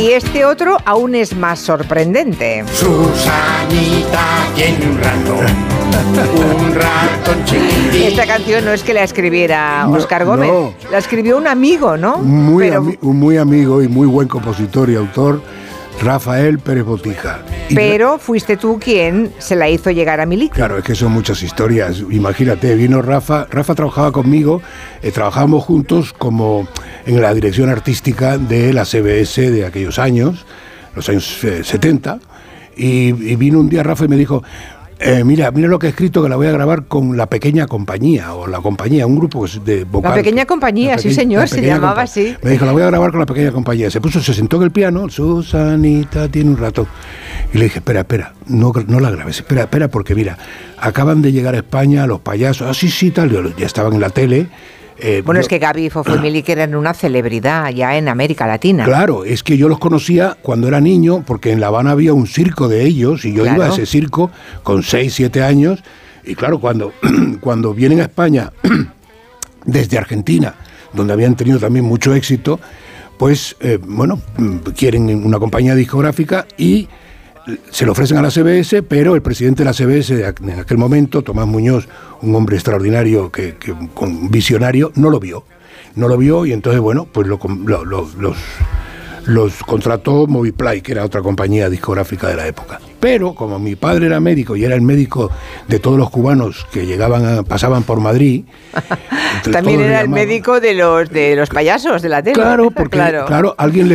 Y este otro aún es más sorprendente. Susanita tiene un ratón chiquitín. Esta canción no es que la escribiera Óscar Gómez, no. La escribió un amigo, ¿no? Un muy amigo y muy buen compositor y autor, Rafael Pérez Botija. Pero fuiste tú quien se la hizo llegar a Miliki. Claro, es que son muchas historias. Imagínate, vino Rafa trabajaba conmigo, trabajábamos juntos como en la dirección artística de la CBS de aquellos años, los años 70, y vino un día Rafa y me dijo, mira lo que he escrito, que la voy a grabar con La Pequeña Compañía, o La Compañía, un grupo de vocal. La Pequeña Compañía, sí señor, se llamaba así. Me dijo, la voy a grabar con La Pequeña Compañía. Se sentó en el piano, Susanita tiene un ratón. Y le dije, espera, no la grabes, espera, porque mira, acaban de llegar a España los payasos, sí, tal, ya estaban en la tele. Es que Gaby, Fofo y Miliki eran una celebridad ya en América Latina. Claro, es que yo los conocía cuando era niño, porque en La Habana había un circo de ellos, y yo iba a ese circo con 6, 7 años, y claro, cuando vienen a España desde Argentina, donde habían tenido también mucho éxito, pues, quieren una compañía discográfica y se lo ofrecen a la CBS, pero el presidente de la CBS en aquel momento, Tomás Muñoz, un hombre extraordinario, con visionario, no lo vio, y entonces, pues los contrató Moviplay, que era otra compañía discográfica de la época. Pero como mi padre era médico y era el médico de todos los cubanos que pasaban por Madrid, también era el médico de los payasos de la tele. Claro, porque alguien